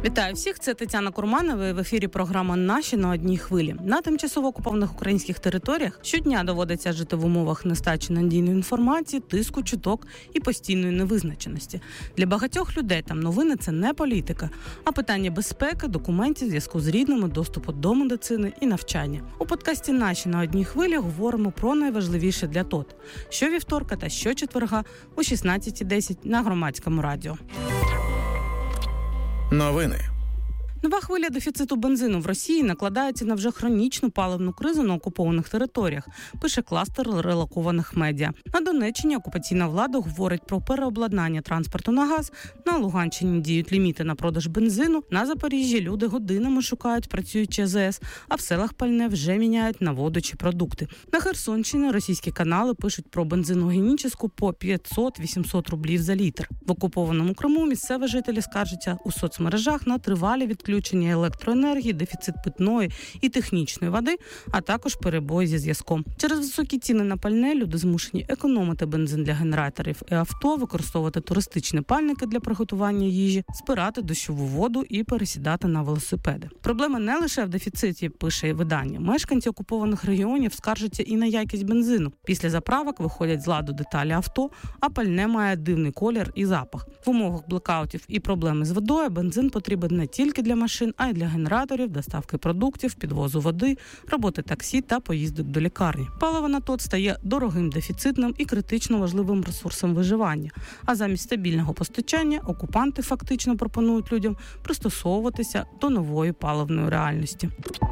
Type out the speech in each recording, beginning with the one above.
Вітаю всіх, це Тетяна Курманова і в ефірі програма «Наші на одній хвилі». На тимчасово окупованих українських територіях щодня доводиться жити в умовах нестачі надійної інформації, тиску, чуток і постійної невизначеності. Для багатьох людей там новини – це не політика, а питання безпеки, документів, зв'язку з рідними, доступу до медицини і навчання. У подкасті «Наші на одній хвилі» говоримо про найважливіше для ТОТ. Щовівторка та щочетверга о 16:10 на Громадському радіо. Новини. Нова хвиля дефіциту бензину в Росії накладається на вже хронічну паливну кризу на окупованих територіях, пише кластер релокованих медіа. На Донеччині окупаційна влада говорить про переобладнання транспорту на газ, на Луганщині діють ліміти на продаж бензину, на Запоріжжі люди годинами шукають працюючі АЗС, а в селах пальне вже міняють на воду чи продукти. На Херсонщині російські канали пишуть про бензину геніческу по 500-800 рублів за літр. В окупованому Криму місцеві жителі скаржаться у соцмережах на тривалі відключення електроенергії, дефіцит питної і технічної води, а також перебої зі зв'язком. Через високі ціни на пальне люди змушені економити бензин для генераторів і авто, використовувати туристичні пальники для приготування їжі, збирати дощову воду і пересідати на велосипеди. Проблема не лише в дефіциті, пише видання. Мешканці окупованих регіонів скаржаться і на якість бензину. Після заправок виходять з ладу деталі авто, а пальне має дивний колір і запах. В умовах блекаутів і проблеми з водою бензин потрібен не тільки для машин, а й для генераторів, доставки продуктів, підвозу води, роботи таксі та поїздок до лікарні. Паливо на ТОТ стає дорогим, дефіцитним і критично важливим ресурсом виживання. А замість стабільного постачання окупанти фактично пропонують людям пристосовуватися до нової паливної реальності.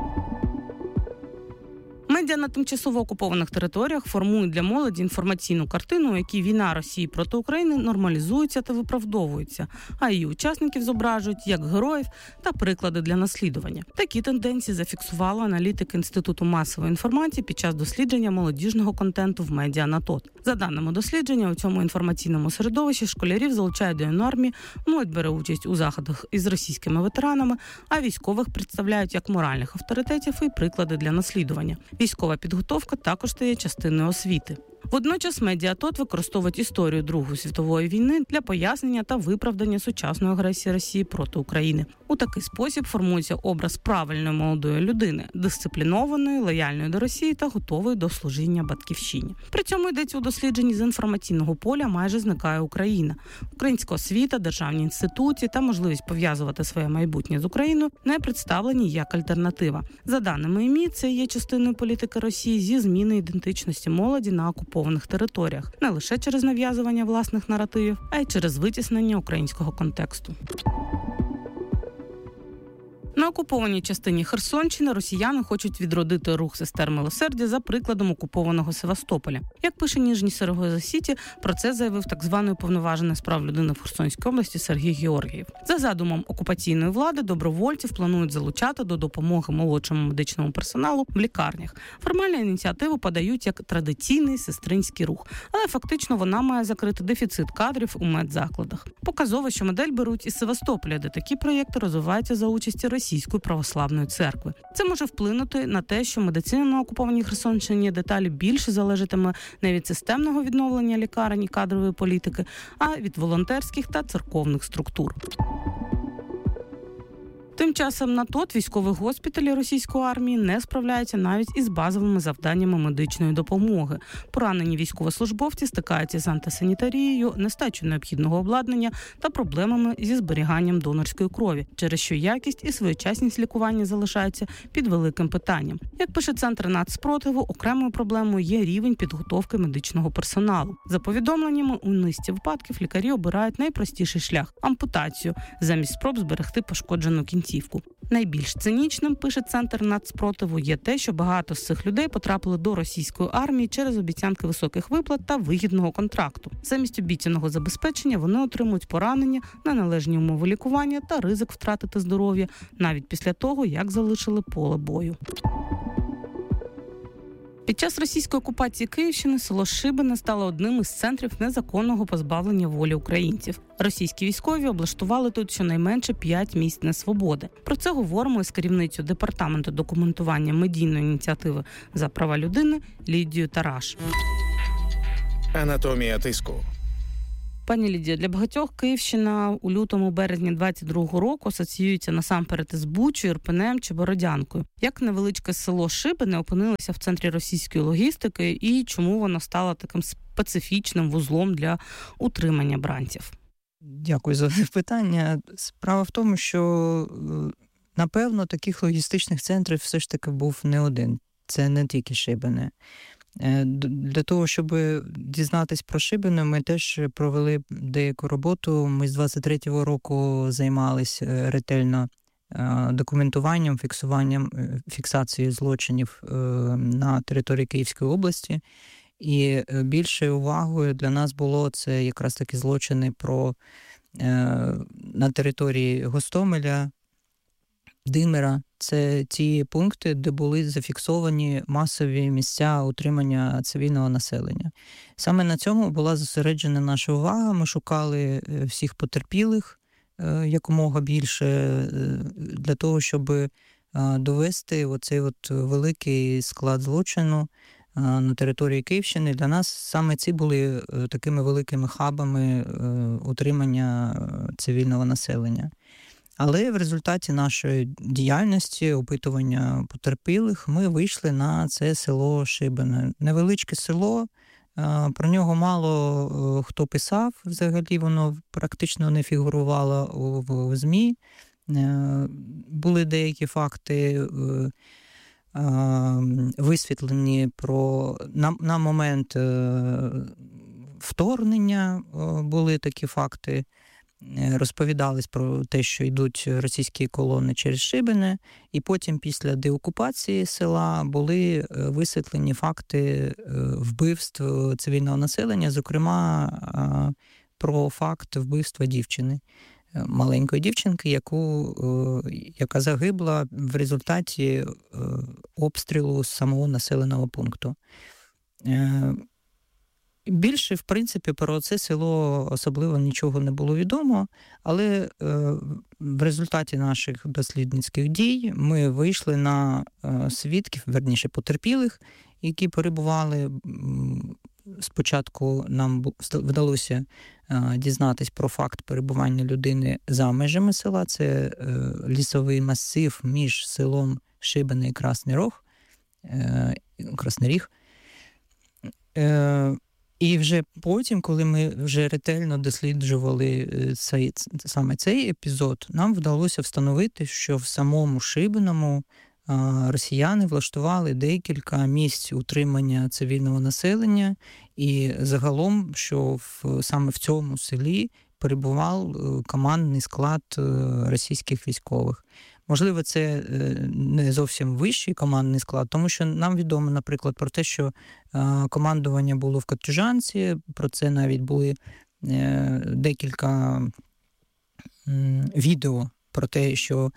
Медіа на тимчасово окупованих територіях формують для молоді інформаційну картину, у якій війна Росії проти України нормалізується та виправдовується, а її учасників зображують як героїв та приклади для наслідування. Такі тенденції зафіксували аналітики Інституту масової інформації під час дослідження молодіжного контенту в медіа на ТОТ. За даними дослідження, у цьому інформаційному середовищі школярів залучають до армії, молодь бере участь у заходах із російськими ветеранами, а військових представляють як моральних авторитетів і приклади для наслідування. Військова підготовка також стає частиною освіти. Водночас медіа ТОТ використовують історію Другої світової війни для пояснення та виправдання сучасної агресії Росії проти України. У такий спосіб формується образ правильної молодої людини, дисциплінованої, лояльної до Росії та готової до служіння батьківщині. При цьому йдеться у дослідженні з інформаційного поля майже зникає Україна. Українська освіта, державні інституції та можливість пов'язувати своє майбутнє з Україною не представлені як альтернатива. За даними ІМІ, це є частиною політики Росії зі зміни ідентичності молоді на окупованих територіях, не лише через нав'язування власних наративів, а й через витіснення українського контексту. На окупованій частині Херсонщини росіяни хочуть відродити рух сестер милосердя за прикладом окупованого Севастополя. Як пише Ніжній Саргоза-Сіті, про це заявив так званий уповноважений з прав людини в Херсонській області Сергій Георгієв. За задумом окупаційної влади, добровольців планують залучати до допомоги молодшому медичному персоналу в лікарнях. Формальну ініціативу подають як традиційний сестринський рух, але фактично вона має закрити дефіцит кадрів у медзакладах. Показово, що модель беруть із Севастополя, де такі проєкти розвиваються за участі Російської православної церкви. Це може вплинути на те, що медицина на окупованій Херсонщині деталі більше залежатиме не від системного відновлення лікарень і кадрової політики, а від волонтерських та церковних структур. Тим часом на ТОТ військові госпіталі російської армії не справляються навіть із базовими завданнями медичної допомоги. Поранені військовослужбовці стикаються з антисанітарією, нестачею необхідного обладнання та проблемами зі зберіганням донорської крові, через що якість і своєчасність лікування залишаються під великим питанням. Як пише Центр нацспротиву, окремою проблемою є рівень підготовки медичного персоналу. За повідомленнями, у низці випадків лікарі обирають найпростіший шлях – ампутацію, замість спроб зберегти пошкоджену кінцівку. Найбільш цинічним, пише Центр нацспротиву, є те, що багато з цих людей потрапили до російської армії через обіцянки високих виплат та вигідного контракту. Замість обіцяного забезпечення вони отримують поранення, неналежні умови лікування та ризик втратити здоров'я навіть після того, як залишили поле бою. Під час російської окупації Київщини село Шибине стало одним із центрів незаконного позбавлення волі українців. Російські військові облаштували тут щонайменше 5 місць несвободи. Про це говоримо із керівницею департаменту документування медійної ініціативи за права людини Лідією Тараш. Анатомія тиску. Пані Лідія, для багатьох Київщина у лютому-березні 22-го року асоціюється насамперед із Бучою, Ірпенем чи Бородянкою. Як невеличке село Шибене опинилося в центрі російської логістики і чому воно стало таким специфічним вузлом для утримання бранців? Дякую за питання. Справа в тому, що, напевно, таких логістичних центрів все ж таки був не один. Це не тільки Шибене. Для того, щоб дізнатись про Шибене, ми теж провели деяку роботу. Ми з 23-го року займалися ретельно документуванням, фіксацією злочинів на території Київської області. І більшою увагою для нас було це якраз такі злочини на території Гостомеля, Димира. Це ті пункти, де були зафіксовані масові місця утримання цивільного населення. Саме на цьому була зосереджена наша увага. Ми шукали всіх потерпілих якомога більше для того, щоб довести оцей великий склад злочину на території Київщини. Для нас саме ці були такими великими хабами утримання цивільного населення. Але в результаті нашої діяльності, опитування потерпілих, ми вийшли на це село Шибене. Невеличке село, про нього мало хто писав, взагалі воно практично не фігурувало в ЗМІ. Були деякі факти висвітлені на момент вторгнення, були такі факти. Розповідались про те, що йдуть російські колони через Шибене, і потім після деокупації села були висвітлені факти вбивств цивільного населення, зокрема про факт вбивства дівчини, маленької дівчинки, яка загибла в результаті обстрілу самого населеного пункту. Більше, в принципі, про це село особливо нічого не було відомо, але в результаті наших дослідницьких дій ми вийшли на свідків, верніше потерпілих, які перебували. Спочатку нам вдалося дізнатись про факт перебування людини за межами села. Це лісовий масив між селом Шибене і Красний Ріг. І вже потім, коли ми вже ретельно досліджували саме цей епізод, нам вдалося встановити, що в самому Шибеному росіяни влаштували декілька місць утримання цивільного населення, і загалом, що саме в цьому селі перебував командний склад російських військових. Можливо, це не зовсім вищий командний склад, тому що нам відомо, наприклад, про те, що командування було в Котюжанці, про це навіть були декілька відео про те, що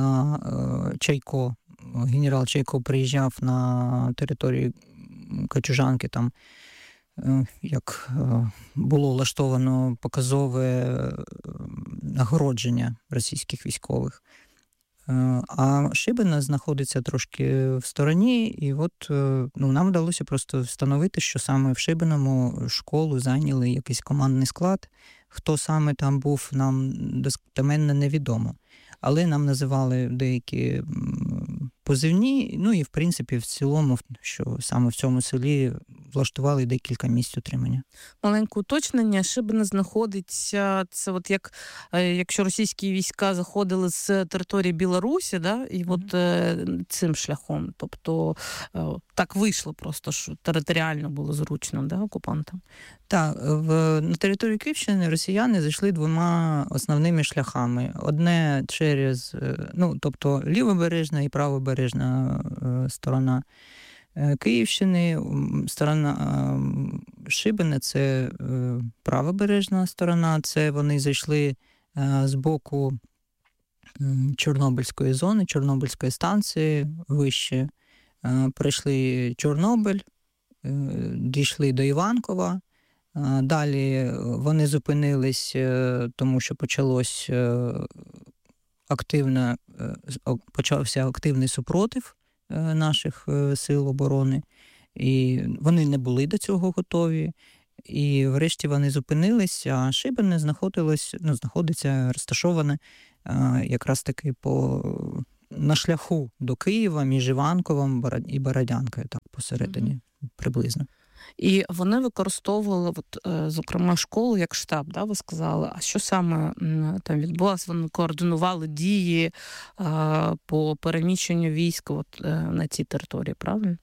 генерал Чайко приїжджав на територію Котюжанки, там як було влаштовано показове нагородження російських військових. А Шибене знаходиться трошки в стороні, і нам вдалося просто встановити, що саме в Шибеному школу зайняли якийсь командний склад. Хто саме там був, нам достеменно невідомо. Але нам називали деякі позивні, і, в принципі, в цілому, що саме в цьому селі влаштували декілька місць утримання. Маленьке уточнення. Шибене знаходиться, це якщо російські війська заходили з території Білорусі, да, і цим шляхом. Тобто так вийшло просто, що територіально було зручно, да, окупантам? Так, на територію Київщини росіяни зайшли двома основними шляхами. Одне через, тобто лівобережна і правобережна сторона Київщини, сторона Шибене – це правобережна сторона, це вони зайшли з боку Чорнобильської зони, Чорнобильської станції вище, пройшли Чорнобиль, дійшли до Іванкова, далі вони зупинились, тому що почався активний супротив наших сил оборони, і вони не були до цього готові. і врешті вони зупинились, а Шибене знаходиться розташоване якраз таки на шляху до Києва між Іванковом і Бородянкою, так, посередині приблизно. І вони використовували, зокрема, школу як штаб, да, ви сказали. А що саме там відбулося? Вони координували дії по переміщенню військ на цій території, правильно?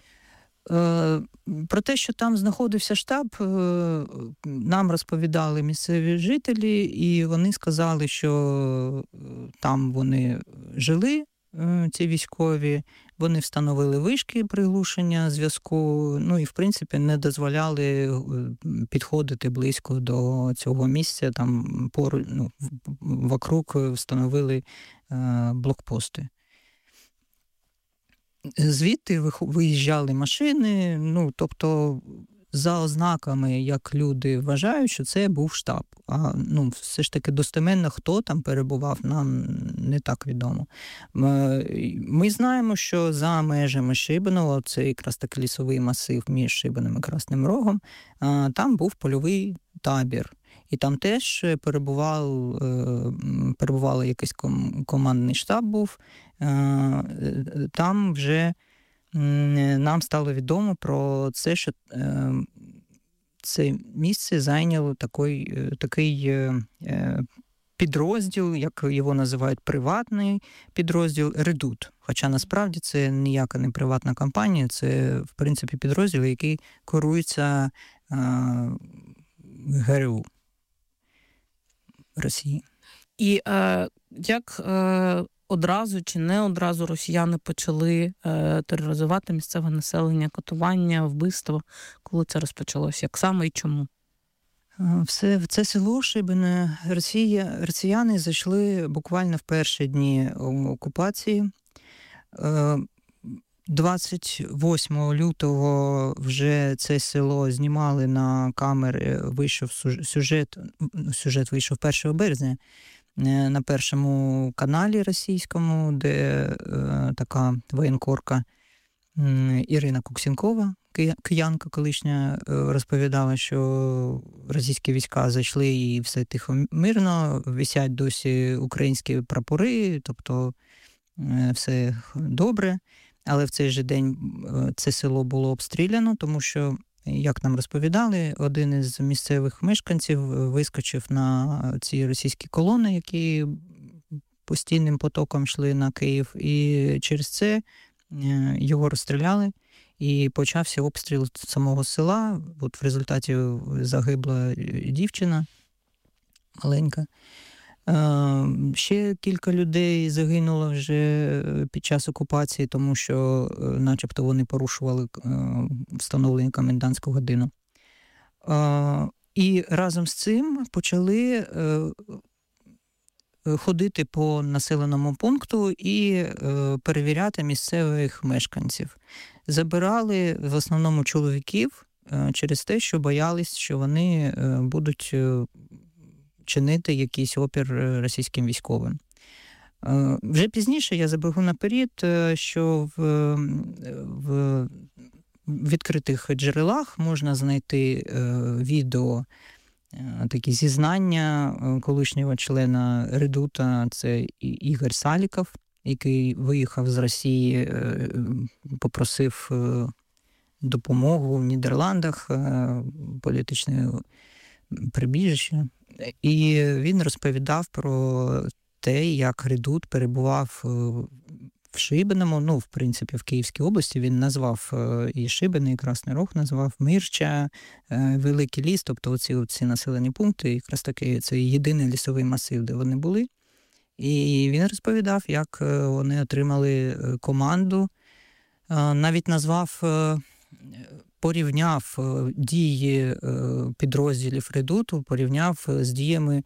Про те, що там знаходився штаб, нам розповідали місцеві жителі, і вони сказали, що там вони жили, ці військові, вони встановили вишки приглушення зв'язку, і, в принципі, не дозволяли підходити близько до цього місця, там вокруг встановили блокпости. Звідти виїжджали машини, тобто за ознаками, як люди вважають, що це був штаб. А все ж таки достеменно, хто там перебував, нам не так відомо. Ми знаємо, що за межами Шибеного, це якраз таки лісовий масив між Шибеним і Красним Рогом, там був польовий табір. І там теж перебував якийсь командний штаб був. Там вже нам стало відомо про це, що це місце зайняло такий підрозділ, як його називають, приватний підрозділ «Редут». Хоча насправді це ніяка не приватна компанія, це, в принципі, підрозділ, який керується ГРУ Росії. І як одразу чи не одразу росіяни почали тероризувати місцеве населення, катування, вбивство, коли це розпочалося? Як саме і чому? В це село Шибене росіяни зайшли буквально в перші дні окупації. 28 лютого вже це село знімали на камери, вийшов сюжет вийшов 1 березня на Першому каналі російському, де така воєнкорка Ірина Куксінкова, киянка колишня, розповідала, що російські війська зайшли і все тихо мирно, висять досі українські прапори, тобто все добре. Але в цей же день це село було обстріляно, тому що, як нам розповідали, один із місцевих мешканців вискочив на ці російські колони, які постійним потоком йшли на Київ, і через це його розстріляли, і почався обстріл самого села. От в результаті загибла дівчина маленька. Ще кілька людей загинуло вже під час окупації, тому що начебто вони порушували встановлення комендантську годину. І разом з цим почали ходити по населеному пункту і перевіряти місцевих мешканців. Забирали в основному чоловіків через те, що боялись, що вони будуть чинити якийсь опір російським військовим. Вже пізніше я забігу наперед, що в відкритих джерелах можна знайти відео, такі зізнання колишнього члена Редута, це Ігор Саліков, який виїхав з Росії, попросив допомогу в Нідерландах, політичне прибіжище. І він розповідав про те, як Редут перебував в Шибеному, в принципі, в Київській області. Він назвав і Шибене, і Красний Рог назвав, Мирча, Великий Ліс, тобто оці населені пункти, якраз таки це єдиний лісовий масив, де вони були. І він розповідав, як вони отримали команду, навіть порівняв дії підрозділів Редуту, порівняв з діями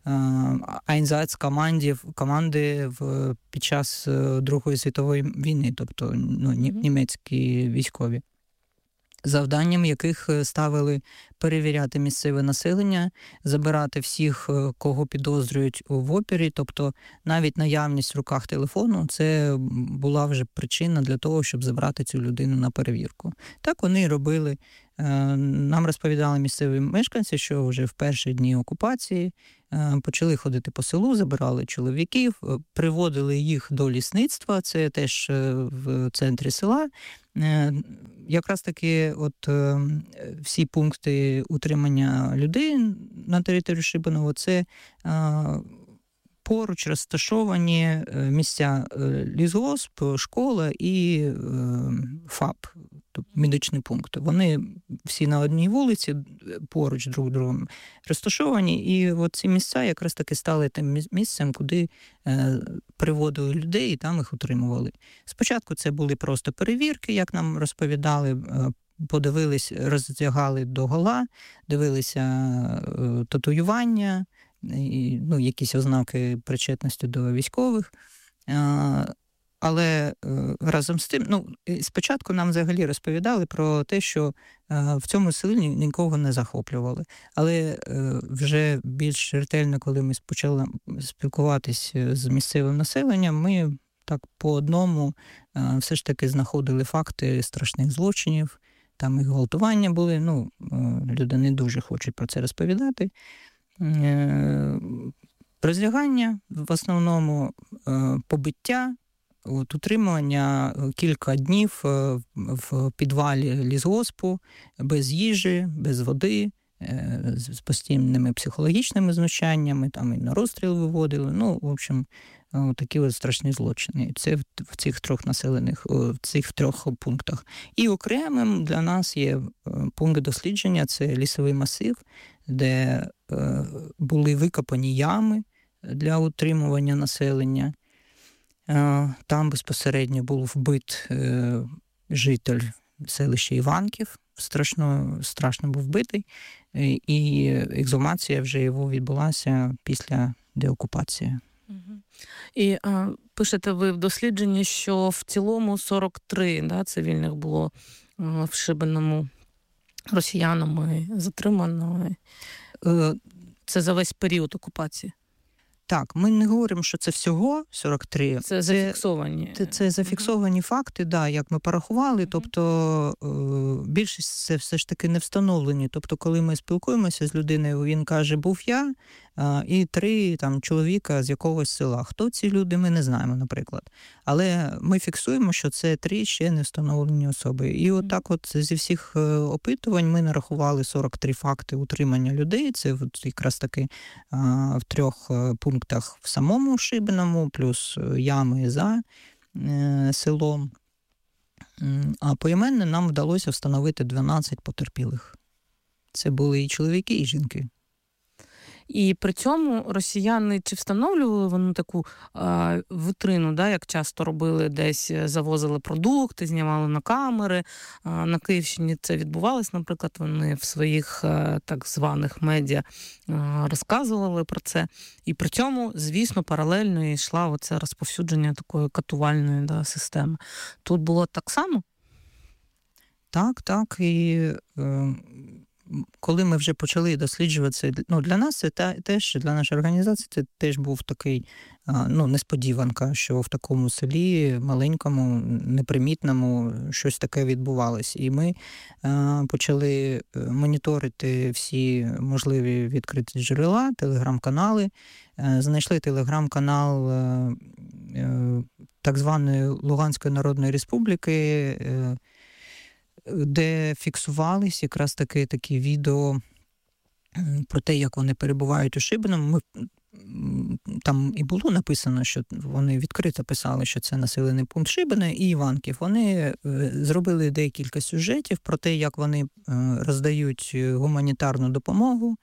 команди під час Другої світової війни, тобто німецькі військові, завданням яких ставили перевіряти місцеве населення, забирати всіх, кого підозрюють в опірі, тобто навіть наявність в руках телефону – це була вже причина для того, щоб забрати цю людину на перевірку. Так вони робили Нам розповідали місцеві мешканці, що вже в перші дні окупації почали ходити по селу, забирали чоловіків, приводили їх до лісництва, це теж в центрі села. Якраз таки всі пункти утримання людей на території Шибиного – це поруч розташовані місця лісгосп, школа і ФАП, тобто медичний пункт. Вони всі на одній вулиці, поруч друг другом розташовані, і ці місця якраз таки стали тим місцем, куди приводили людей і там їх утримували. Спочатку це були просто перевірки, як нам розповідали, подивились, роздягали догола, дивилися татуювання, якісь ознаки причетності до військових. Але разом з тим, спочатку нам взагалі розповідали про те, що в цьому селі нікого не захоплювали. Але вже більш ретельно, коли ми почали спілкуватися з місцевим населенням, ми так по одному все ж таки знаходили факти страшних злочинів, там і гвалтування були, люди не дуже хочуть про це розповідати. Роздягання, в основному побиття, утримування кілька днів в підвалі лісгоспу, без їжі, без води, з постійними психологічними знущаннями, там і на розстріл виводили. В общем, такі страшні злочини. Це в цих трьох пунктах. І окремим для нас є пункт дослідження, це лісовий масив, де були викопані ями для утримування населення. Там безпосередньо був вбит житель селища Іванків, страшно був вбитий, і ексгумація вже його відбулася після деокупації. І пишете ви в дослідженні, що в цілому 43 цивільних було в Шибиному росіянами затримано. Це за весь період окупації? Так, ми не говоримо, що це всього 43. Це зафіксовані. Це зафіксовані факти, як ми порахували. Тобто більшість це все ж таки не встановлені. Тобто, коли ми спілкуємося з людиною, він каже, був я і 3 чоловіка з якогось села. Хто ці люди, ми не знаємо, наприклад. Але ми фіксуємо, що це 3 ще не встановлені особи. І зі всіх опитувань ми нарахували 43 факти утримання людей. Це якраз таки в 3 пунктах в самому Шибиному, плюс ями за селом. А поіменно нам вдалося встановити 12 потерпілих. Це були і чоловіки, і жінки. І при цьому росіяни чи встановлювали вони таку вітрину, як часто робили, десь завозили продукти, знімали на камери. На Київщині це відбувалось, наприклад, вони в своїх так званих медіа розказували про це. І при цьому, звісно, паралельно йшла оце розповсюдження такої катувальної системи. Тут було так само? Так. І коли ми вже почали досліджувати це, для нас це теж, для нашої організації, це теж був такий, несподіванка, що в такому селі, маленькому, непримітному, щось таке відбувалось. І ми почали моніторити всі можливі відкриті джерела, телеграм-канали. Знайшли телеграм-канал так званої Луганської Народної Республіки, де фіксувались якраз такі відео про те, як вони перебувають у Шибиному. Там і було написано, що вони відкрито писали, що це населений пункт Шибина і Іванків. Вони зробили декілька сюжетів про те, як вони роздають гуманітарну допомогу,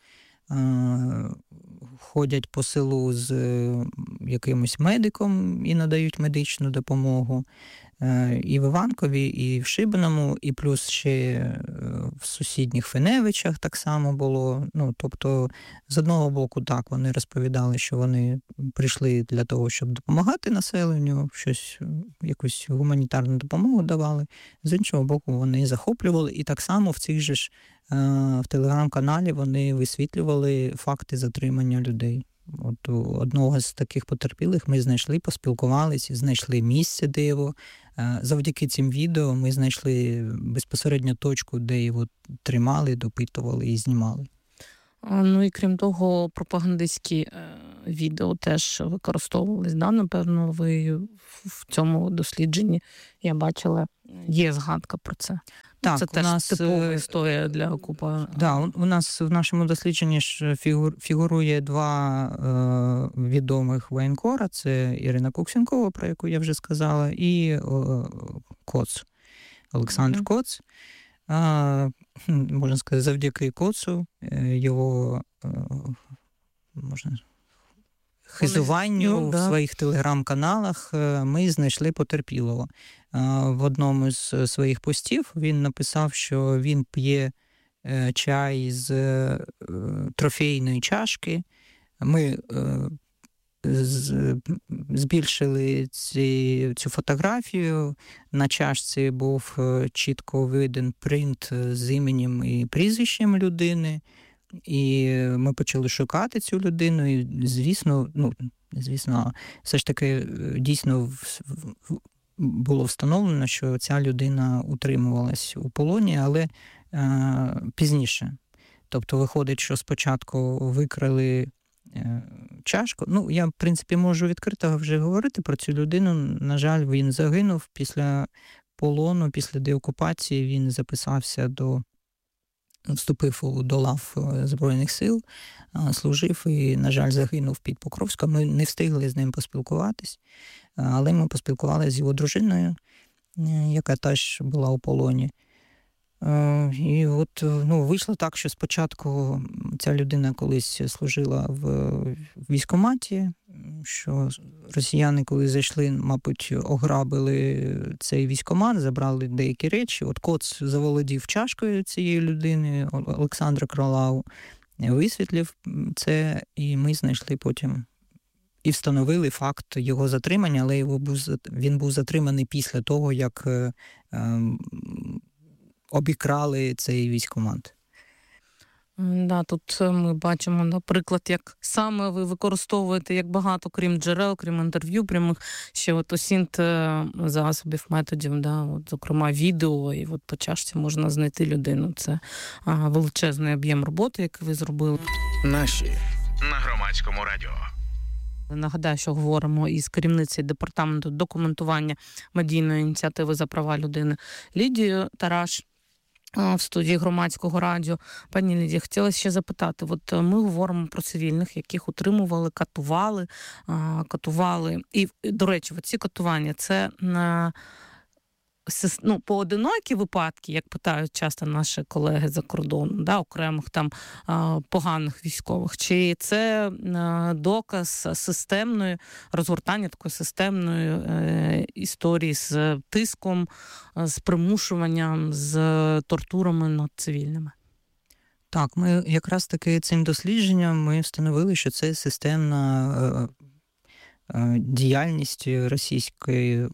ходять по селу з якимось медиком і надають медичну допомогу. І в Іванкові, і в Шибиному, і плюс ще в сусідніх Феневичах так само було. Тобто, з одного боку, так, вони розповідали, що вони прийшли для того, щоб допомагати населенню, якусь гуманітарну допомогу давали. З іншого боку, вони захоплювали. І так само в цих же ж в телеграм-каналі вони висвітлювали факти затримання людей. Одного з таких потерпілих ми знайшли, поспілкувалися, знайшли місце, де його Завдяки цим відео ми знайшли безпосередньо точку, де його тримали, допитували і знімали. Ну і крім того, пропагандистські відео теж використовувались, да? Напевно, ви в цьому дослідженні, я бачила, є згадка про це. Так, це теж типова історія для ОКУПа. Да, у нас в нашому дослідженні ж фігурує два відомих воєнкора. Це Ірина Куксенкова, про яку я вже сказала, і Коц, Олександр Коц. Можна сказати, завдяки Коцу, його хизуванню в своїх телеграм-каналах ми знайшли потерпілого. В одному з своїх постів він написав, що він п'є чай з трофейної чашки. Ми збільшили цю фотографію. На чашці був чітко виден принт з іменем і прізвищем людини. І ми почали шукати цю людину, і звісно, все ж таки дійсно було встановлено, що ця людина утримувалась у полоні, але пізніше. Тобто виходить, що спочатку викрали чашку. Я, в принципі, можу відкрито вже говорити про цю людину. На жаль, він загинув після полону, після деокупації він вступив до лав Збройних сил, служив і, на жаль, загинув під Покровськом. Ми не встигли з ним поспілкуватись, але ми поспілкувалися з його дружиною, яка теж була у полоні. І от вийшло так, що спочатку ця людина колись служила в військкоматі, що росіяни, коли зайшли, мабуть, ограбили цей військкомат, забрали деякі речі. От Коц заволодів чашкою цієї людини, Олександра Кролау, висвітлив це, і ми знайшли потім і встановили факт його затримання, але він був затриманий після того, як обікрали цей військкомат. Да, тут ми бачимо, наприклад, як саме ви використовуєте, як багато, крім джерел, крім інтерв'ю прямих, ще от осінт засобів, методів, да, от, зокрема, відео, і от по чашці можна знайти людину. Це величезний об'єм роботи, який ви зробили. Наші на Громадському радіо. Нагадаю, що говоримо із керівницею департаменту документування медійної ініціативи за права людини Лідією Тараш в студії Громадського радіо. Пані Лідія, хотіла ще запитати, от ми говоримо про цивільних, яких утримували, катували. І, до речі, ці катування, це поодинокі випадки, як питають часто наші колеги за кордоном, да, окремих там поганих військових, чи це доказ системної, розгортання такої системної історії з тиском, з примушуванням, з тортурами над цивільними? Так, ми якраз таки цим дослідженням ми встановили, що це системна діяльність російської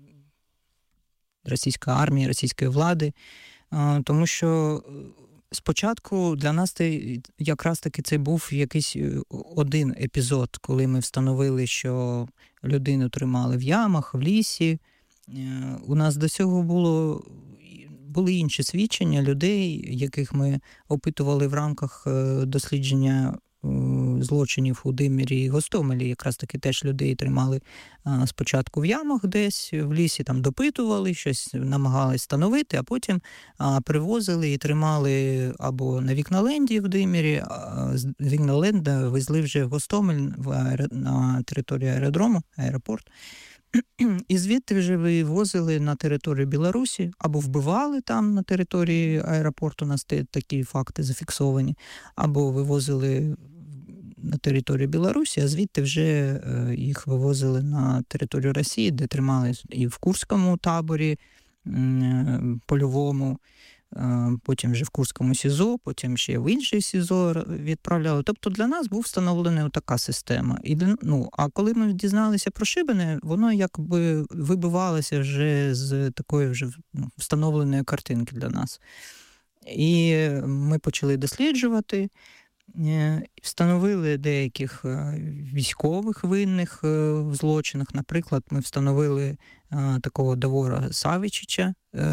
армії, російської влади, тому що спочатку для нас якраз таки це був якийсь один епізод, коли ми встановили, що людину тримали в ямах, в лісі. У нас до цього були інші свідчення людей, яких ми опитували в рамках дослідження злочинів у Димирі і Гостомелі. Якраз таки теж людей тримали спочатку в ямах десь, в лісі там допитували, щось намагались встановити, а потім привозили і тримали або на Вікналенді в Димирі, а з Вікналенда везли вже в Гостомель на територію аеропорт. І звідти вже вивозили на територію Білорусі, або вбивали там на території аеропорту, у нас такі факти зафіксовані, або вивозили на територію Білорусі, а звідти вже їх вивозили на територію Росії, де тримали і в Курському таборі польовому, потім вже в Курському СІЗО, потім ще в інший СІЗО відправляли. Тобто для нас був встановлена така система. А коли ми дізналися про Шибене, воно якби вибивалося вже з такої вже встановленої картинки для нас. І ми почали досліджувати. Встановили деяких військових винних в злочинах. Наприклад, ми встановили такого Давора Савичича.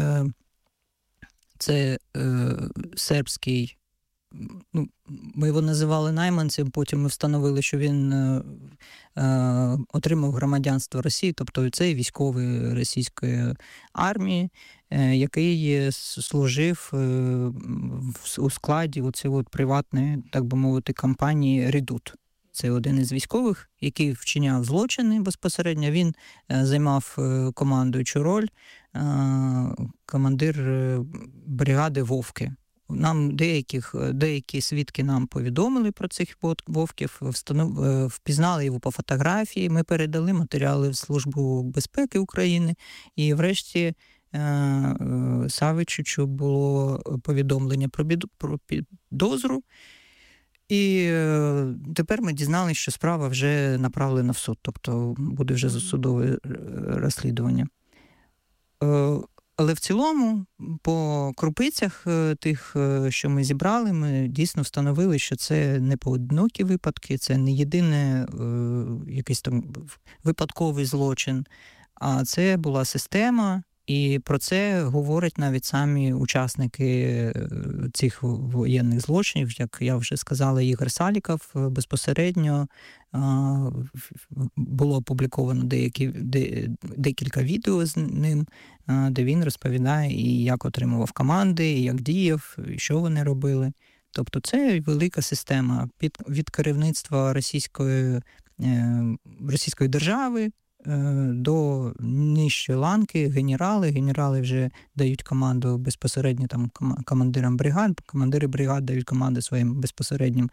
Це сербський, ми його називали найманцем, потім ми встановили, що він отримав громадянство Росії, тобто це військовий російської армії, який служив у складі оцієї приватної, так би мовити, компанії «Редут». Це один із військових, який вчиняв злочини безпосередньо. Він займав командуючу роль, командир бригади «Вовки». Нам деякі свідки нам повідомили про цих вовків, впізнали його по фотографії, ми передали матеріали в Службу безпеки України, і врешті Савичичу було повідомлення про підозру, і тепер ми дізналися, що справа вже направлена в суд, тобто буде вже судове розслідування. Але в цілому, по крупицях тих, що ми зібрали, ми дійсно встановили, що це не поодинокі випадки, це не єдине якийсь там випадковий злочин, а це була система, і про це говорять навіть самі учасники цих воєнних злочинів, як я вже сказала, Ігор Саліков безпосередньо було опубліковано декілька відео з ним, де він розповідає, і як отримував команди, і як діяв, і що вони робили. Тобто це велика система від керівництва російської держави до нижчої ланки, генерали вже дають команду безпосередньо там командирам бригад, командири бригад дають команди своїм безпосереднім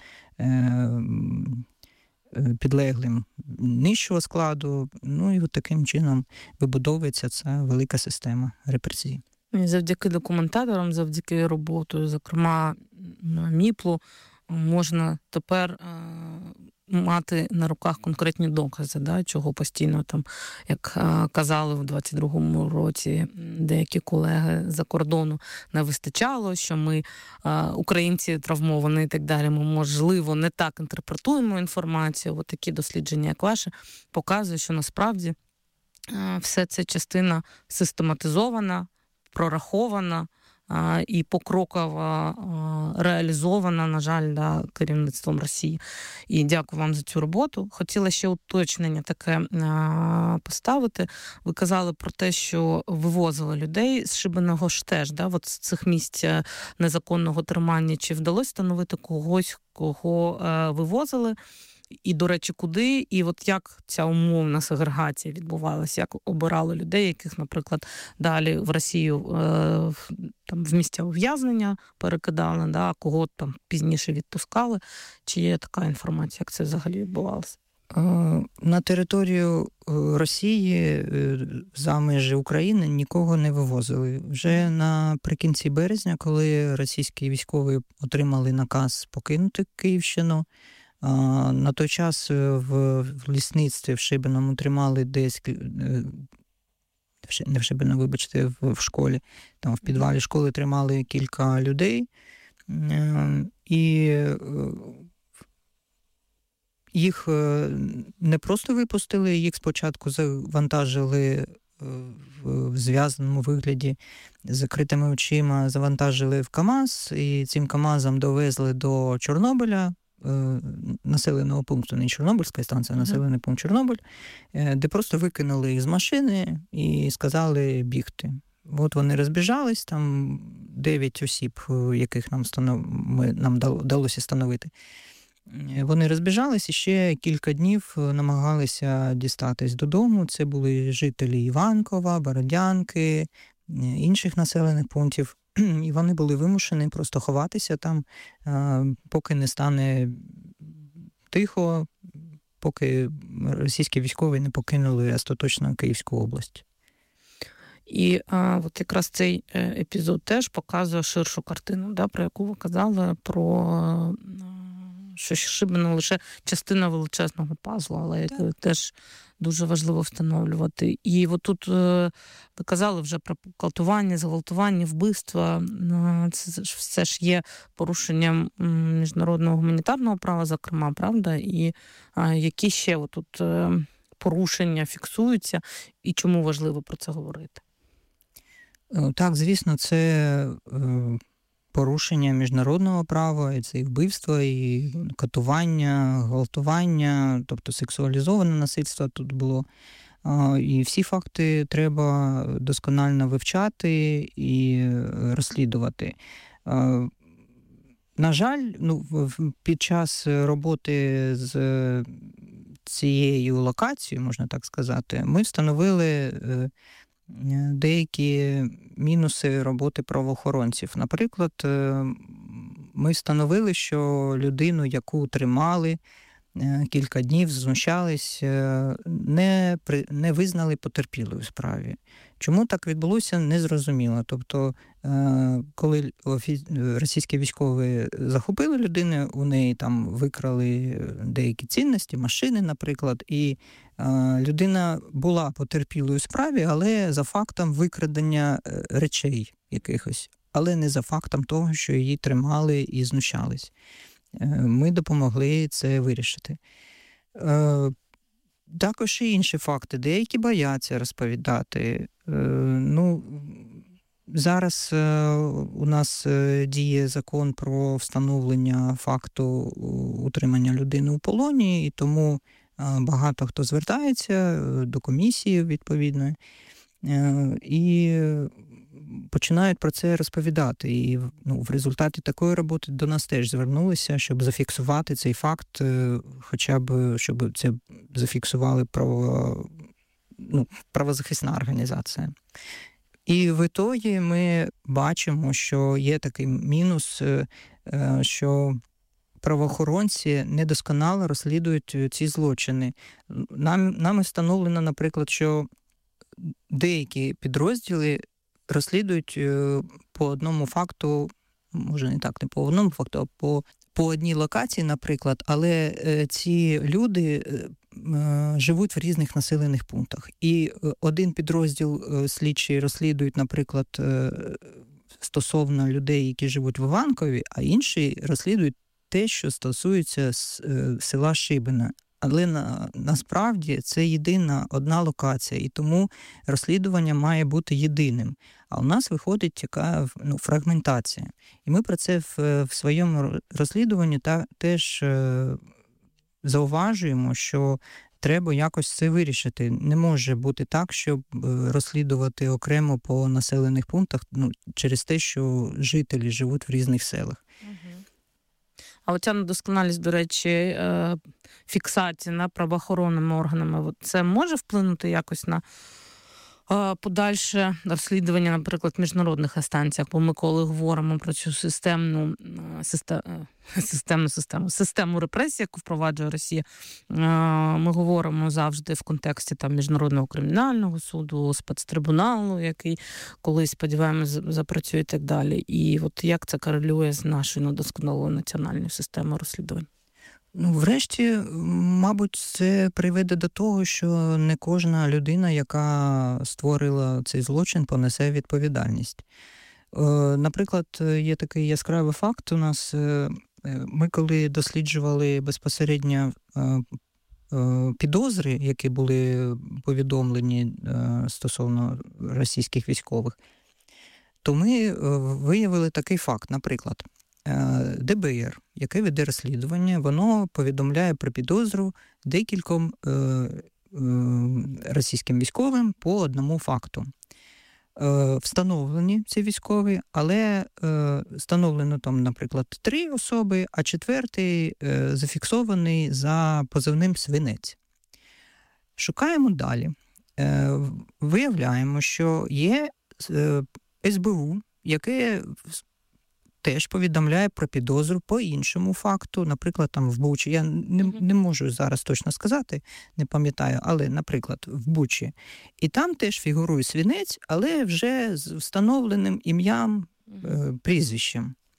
підлеглим нижчого складу. Ну і от таким чином вибудовується ця велика система репресій. Завдяки документаторам, завдяки роботі, зокрема МІПЛу, можна тепер мати на руках конкретні докази, да, чого постійно там, як казали в 22-му році деякі колеги за кордону, не вистачало, що ми, українці травмовані і так далі, ми, можливо, не так інтерпретуємо інформацію. От такі дослідження, як ваше, показують, що насправді все це частина систематизована, прорахована і покроково реалізована, на жаль, да, керівництвом Росії. І дякую вам за цю роботу. Хотіла ще уточнення таке поставити. Ви казали про те, що вивозили людей з Шибеного ж теж, да, от з цих місць незаконного тримання. Чи вдалося встановити когось, кого вивозили? І, до речі, куди? І от як ця умовна сегрегація відбувалася? Як обирали людей, яких, наприклад, далі в Росію там, в місця ув'язнення перекидали, да, а кого там пізніше відпускали? Чи є така інформація, як це взагалі відбувалося? На територію Росії за межі України нікого не вивозили. Вже наприкінці березня, коли російські військові отримали наказ покинути Київщину, на той час в лісництві в Шибеному тримали десь, не в Шибеному, вибачте, в школі, там в підвалі школи тримали кілька людей, і їх не просто випустили, їх спочатку завантажили в зв'язаному вигляді з закритими очима, завантажили в КАМАЗ, і цим КАМАЗом довезли до Чорнобиля, населеного пункту, не Чорнобильська станція, а населений пункт Чорнобиль, де просто викинули їх з машини і сказали бігти. От вони розбіжались, там 9 осіб, яких нам вдалося встановити. Вони розбіжались і ще кілька днів намагалися дістатись додому. Це були жителі Іванкова, Бородянки, інших населених пунктів. І вони були вимушені просто ховатися там, поки не стане тихо, поки російські військові не покинули остаточно Київську область. І от якраз цей епізод теж показує ширшу картину, да, про яку ви казали, про що Шибено лише частина величезного пазлу, але теж дуже важливо встановлювати. І от тут ви казали вже про катування, зґвалтування, вбивства. Це все ж є порушенням міжнародного гуманітарного права, зокрема, правда? І які ще отут порушення фіксуються, і чому важливо про це говорити? Так, звісно, це порушення міжнародного права, і це і вбивство, і катування, гвалтування, тобто сексуалізоване насильство тут було. І всі факти треба досконально вивчати і розслідувати. На жаль, під час роботи з цією локацією, можна так сказати, ми встановили деякі мінуси роботи правоохоронців. Наприклад, ми встановили, що людину, яку тримали кілька днів, знущались, не визнали потерпілою в справі. Чому так відбулося, незрозуміло. Тобто, коли російські військові захопили людину, у неї там викрали деякі цінності, машини, наприклад, і людина була потерпілою в справі, але за фактом викрадення речей якихось, але не за фактом того, що її тримали і знущались. Ми допомогли це вирішити. Також і інші факти. Деякі бояться розповідати. Зараз у нас діє закон про встановлення факту утримання людини у полоні, і тому багато хто звертається до комісії відповідної і починають про це розповідати. І в результаті такої роботи до нас теж звернулися, щоб зафіксувати цей факт, хоча б, щоб це зафіксували правозахисна організація. І в ітогі ми бачимо, що є такий мінус, що правоохоронці недосконало розслідують ці злочини. Нами встановлено, наприклад, що деякі підрозділи розслідують по одному факту, може не так, не по одному факту, а по одній локації, наприклад, але ці люди живуть в різних населених пунктах. І один підрозділ слідчі розслідують, наприклад, стосовно людей, які живуть в Іванкові, а інші розслідують те, що стосується села Шибена. Але насправді це єдина одна локація, і тому розслідування має бути єдиним. А у нас виходить така фрагментація. І ми про це в своєму розслідуванні теж зауважуємо, що треба якось це вирішити. Не може бути так, щоб розслідувати окремо по населених пунктах через те, що жителі живуть в різних селах. А оця недосконалість, до речі, фіксації правоохоронними органами, це може вплинути якось на подальше розслідування, наприклад, в міжнародних інстанціях, бо ми коли говоримо про цю систему репресій, яку впроваджує Росія, ми говоримо завжди в контексті Міжнародного кримінального суду, спецтрибуналу, який колись, сподіваємось, запрацює і так далі. І от як це корелює з нашою недосконалою національною системою розслідувань? Врешті, мабуть, це приведе до того, що не кожна людина, яка створила цей злочин, понесе відповідальність. Наприклад, є такий яскравий факт у нас. Ми коли досліджували безпосередньо підозри, які були повідомлені стосовно російських військових, то ми виявили такий факт. Наприклад, ДБР, яке веде розслідування, воно повідомляє про підозру декільком російським військовим по одному факту. Встановлені ці військові, але встановлено там, наприклад, 3 особи, а 4-й зафіксований за позивним «Свинець». Шукаємо далі. Виявляємо, що є СБУ, яке теж повідомляє про підозру по іншому факту, наприклад, там в Бучі. Я не можу зараз точно сказати, не пам'ятаю, але, наприклад, в Бучі. І там теж фігурує Свинець, але вже з встановленим ім'ям, прізвищем.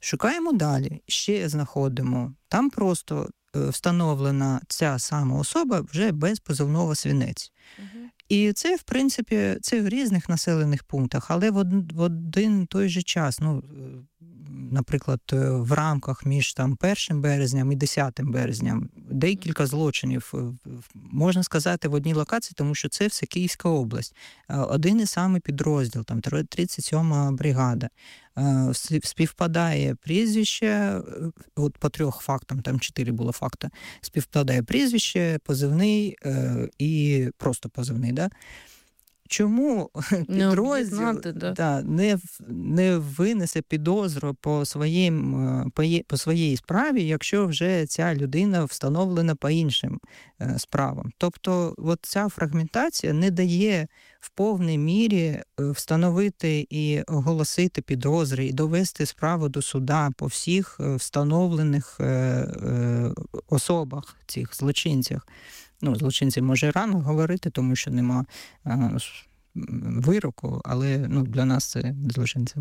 Шукаємо далі, ще знаходимо. Там просто встановлена ця сама особа вже без позивного Свинець. І це, в принципі, це в різних населених пунктах, але в один той же час, наприклад, в рамках між 1 березням і 10 березням декілька злочинів, можна сказати, в одній локації, тому що це все Київська область. Один і самий підрозділ, 37-ма бригада. Співпадає прізвище, от по 3 фактам, там 4 було факти, співпадає прізвище, позивний і просто позивний, да? Чому підрозділ не винесе підозру по своїй справі, якщо вже ця людина встановлена по іншим справам? Тобто от ця фрагментація не дає в повній мірі встановити і оголосити підозри, і довести справу до суда по всіх встановлених особах, цих злочинцях. Злочинці може рано говорити, тому що нема вироку, але для нас це злочинці.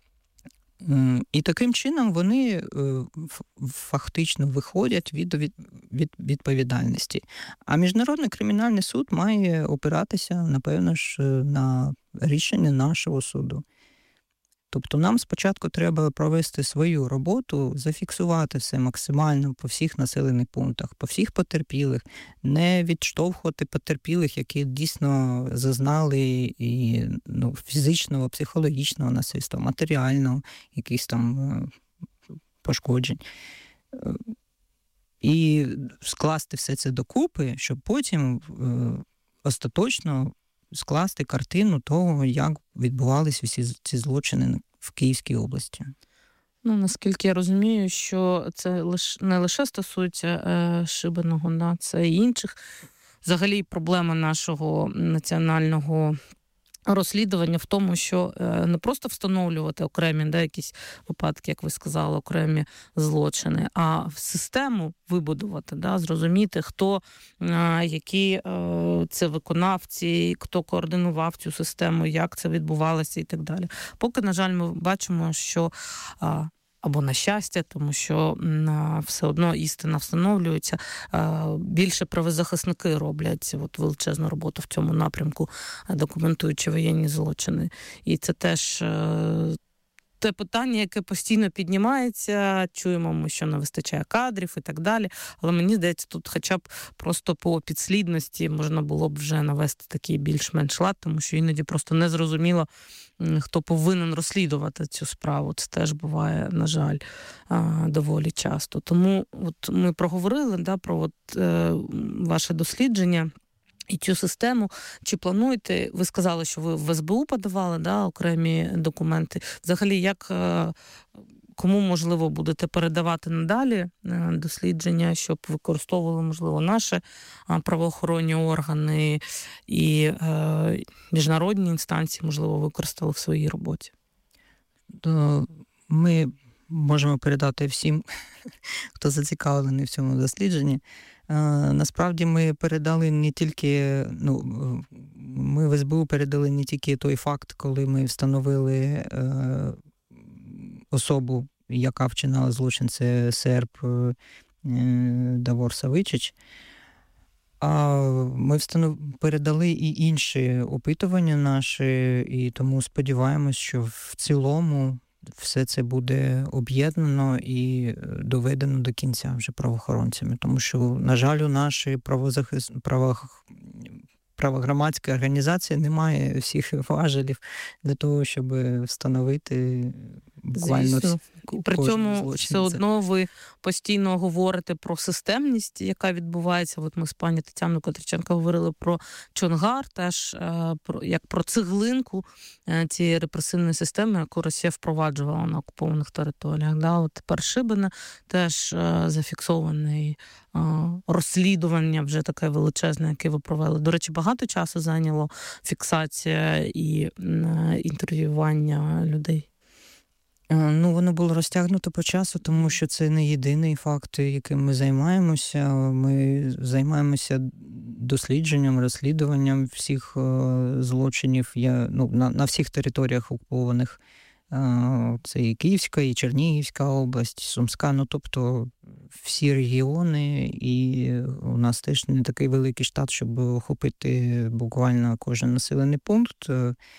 І таким чином вони фактично виходять від відповідальності. А Міжнародний кримінальний суд має опиратися, напевно ж, на рішення нашого суду. Тобто нам спочатку треба провести свою роботу, зафіксувати все максимально по всіх населених пунктах, по всіх потерпілих, не відштовхувати потерпілих, які дійсно зазнали і фізичного, психологічного насильства, матеріального, якихось там пошкоджень. І скласти все це докупи, щоб потім остаточно скласти картину того, як відбувалися всі ці злочини в Київській області. Наскільки я розумію, що це не лише стосується Шибеного, це і інших. Взагалі проблема нашого національного розслідування в тому, що не просто встановлювати окремі якісь випадки, як ви сказали, окремі злочини, а систему вибудувати, зрозуміти, хто, які це виконавці, хто координував цю систему, як це відбувалося і так далі. Поки, на жаль, ми бачимо, що або на щастя, тому що все одно істина встановлюється. Більше правозахисники роблять величезну роботу в цьому напрямку, документуючи воєнні злочини. І це теж те питання, яке постійно піднімається, чуємо ми, що не вистачає кадрів і так далі, але мені здається, тут хоча б просто по підслідності можна було б вже навести такий більш-менш лад, тому що іноді просто не зрозуміло, хто повинен розслідувати цю справу. Це теж буває, на жаль, доволі часто. Тому ми проговорили про ваше дослідження і цю систему. Чи плануєте, ви сказали, що ви в СБУ подавали окремі документи. Взагалі, кому, можливо, будете передавати надалі дослідження, щоб використовували, можливо, наші правоохоронні органи і міжнародні інстанції, можливо, використали в своїй роботі? Ми можемо передати всім, хто зацікавлений в цьому дослідженні. Насправді ми передали не тільки, ми в СБУ передали не тільки той факт, коли ми встановили особу, яка вчинала злочин, це серб Давор Савичич, а ми передали і інші опитування наші, і тому сподіваємось, що в цілому все це буде об'єднано і доведено до кінця вже правоохоронцями. Тому що, на жаль, у нашій правогромадській організації немає всіх важелів для того, щоб встановити буквально при цьому все одно ви постійно говорите про системність, яка відбувається. Ми з пані Тетяною Котриченко говорили про Чонгар, теж як про цеглинку цієї репресивної системи, яку Росія впроваджувала на окупованих територіях. Тепер Шибене теж зафіксований розслідування вже таке величезне, яке ви провели. До речі, багато часу зайняло фіксація і інтерв'ювання людей? Воно було розтягнуто по часу, тому що це не єдиний факт, яким ми займаємося. Ми займаємося дослідженням, розслідуванням всіх злочинів на всіх територіях окупованих Це і Київська, і Чернігівська область, Сумська, ну, тобто всі регіони, і у нас теж не такий великий штат, щоб охопити буквально кожен населений пункт.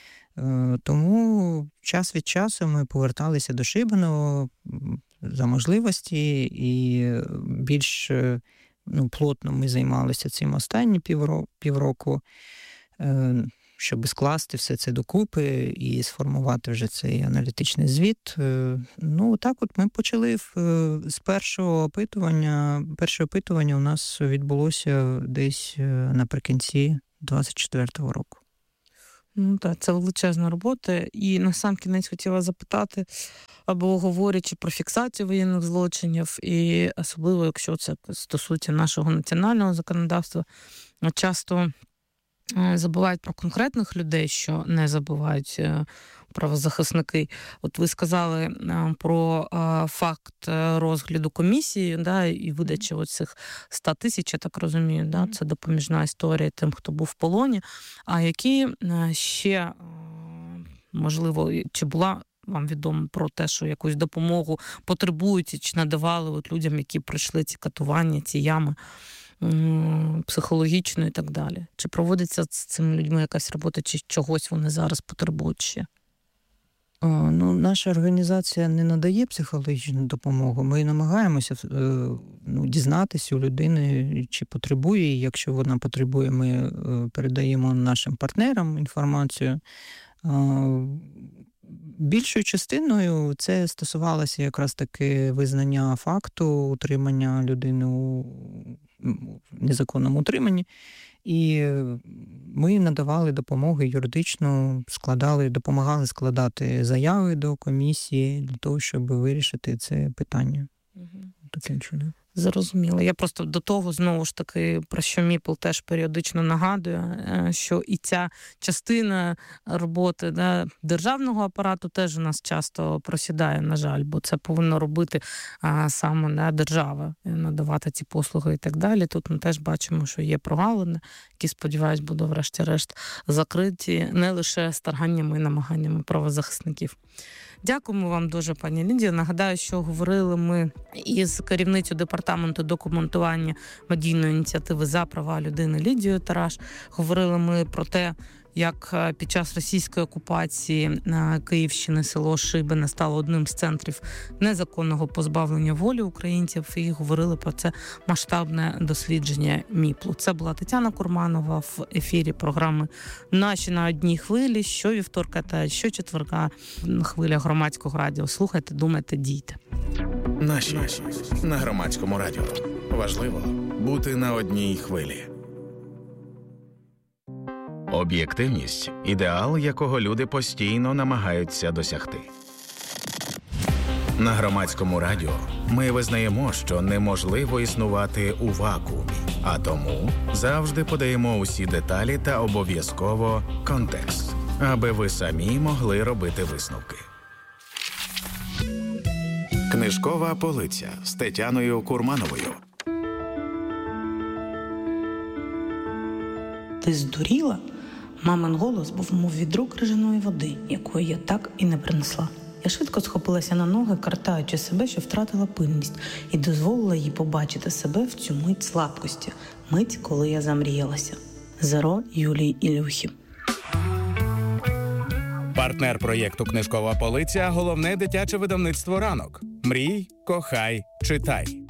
Тому час від часу ми поверталися до Шибеного за можливості, і більш плотно ми займалися цим останні півроку, щоб скласти все це докупи і сформувати вже цей аналітичний звіт. Ну, так от ми почали з першого опитування. Перше опитування у нас відбулося десь наприкінці 24-го року. Ну так, це величезна робота. І на сам кінець хотіла запитати, або говорячи про фіксацію воєнних злочинів, і особливо, якщо це стосується нашого національного законодавства, часто забувають про конкретних людей, що не забувають правозахисники. От ви сказали про факт розгляду комісії, да, і видачі оцих 100 тисяч, я так розумію, да, це допоміжна історія тим, хто був в полоні. А які ще, можливо, чи була вам відомо про те, що якусь допомогу потребують, чи надавали от людям, які пройшли ці катування, ці ями, психологічно і так далі? Чи проводиться з цими людьми якась робота, чи чогось вони зараз потребують ще? Ну, наша організація не надає психологічну допомогу. Ми намагаємося дізнатися у людини, чи потребує. І якщо вона потребує, ми передаємо нашим партнерам інформацію. Більшою частиною це стосувалося якраз таки визнання факту утримання людини у незаконному утриманні. І ми надавали допомогу юридичну, допомагали складати заяви до комісії для того, щоб вирішити це питання. Таким чином. Зрозуміло. Я просто до того, знову ж таки, про що Міпл теж періодично нагадує, що і ця частина роботи, да, державного апарату теж у нас часто просідає, на жаль, бо це повинно робити саме держава, надавати ці послуги і так далі. Тут ми теж бачимо, що є прогалини, які, сподіваюсь, будуть врешті-решт закриті не лише стараннями і намаганнями правозахисників. Дякуємо вам дуже, пані Лідія. Нагадаю, що говорили ми із керівницею департаменту документування медійної ініціативи «За права людини» Лідією Тараш. Говорили ми про те, як під час російської окупації Київщини село Шибене стало одним з центрів незаконного позбавлення волі українців, і говорили про це масштабне дослідження Міплу. Це була Тетяна Курманова в ефірі програми «Наші на одній хвилі» щовівторка та щочетверга на хвилях Громадського радіо. Слухайте, думайте, дійте. Наші на Громадському радіо. Важливо бути на одній хвилі. Об'єктивність – ідеал, якого люди постійно намагаються досягти. На Громадському радіо ми визнаємо, що неможливо існувати у вакуумі, а тому завжди подаємо усі деталі та обов'язково контекст, аби ви самі могли робити висновки. Книжкова полиця з Тетяною Курмановою. Ти здуріла? Мамин голос був, мов відро крижаної води, якої я так і не принесла. Я швидко схопилася на ноги, картаючи себе, що втратила пильність, і дозволила їй побачити себе в цю мить слабкості, мить, коли я замріялася. Зеро Юлії Ілюхи. Партнер проєкту «Книжкова полиця» – головне дитяче видавництво «Ранок». Мрій, кохай, читай.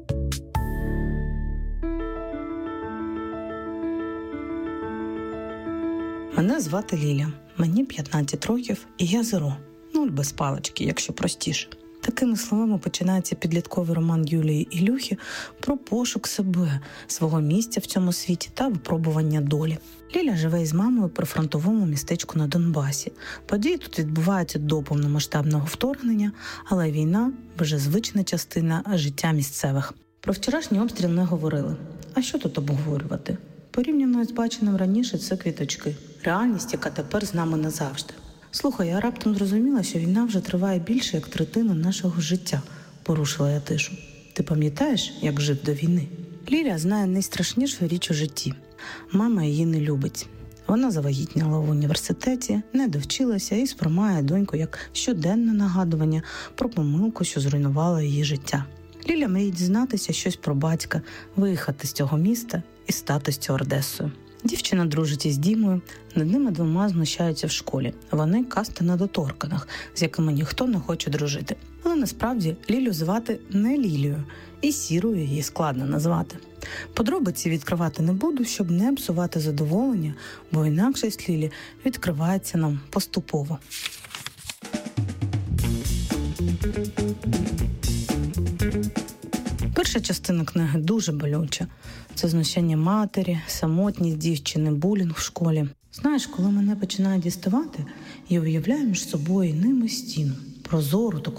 Мене звати Ліля, мені 15 років, і я Зеро. 0 без палички, якщо простіше. Такими словами починається підлітковий роман Юлії Ілюхи про пошук себе, свого місця в цьому світі та випробування долі. Ліля живе із мамою при фронтовому містечку на Донбасі. Події тут відбуваються до повномасштабного вторгнення, але війна – вже звична частина життя місцевих. Про вчорашній обстріл не говорили. А що тут обговорювати? Порівняно з баченим раніше, це квіточки. Реальність, яка тепер з нами назавжди. Слухай, я раптом зрозуміла, що війна вже триває більше, як третина нашого життя. Порушила я тишу. Ти пам'ятаєш, як жив до війни? Ліля знає найстрашнішу річ у житті. Мама її не любить. Вона завагітніла в університеті, не довчилася і сприймає доньку як щоденне нагадування про помилку, що зруйнувала її життя. Ліля мріє дізнатися щось про батька, виїхати з цього міста і стати стюардесою. Дівчина дружить із Дімою, над ними двома знущаються в школі. Вони каста недоторканих, з якими ніхто не хоче дружити. Але насправді Лілю звати не Лілією, і Сірою її складно назвати. Подробиці відкривати не буду, щоб не псувати задоволення, бо інакшість Лілі відкривається нам поступово. Перша частина книги дуже болюча. Це знущання матері, самотність дівчини, булінг в школі. Знаєш, коли мене починає діставати, я уявляю між собою і ними стіну. Прозору, таку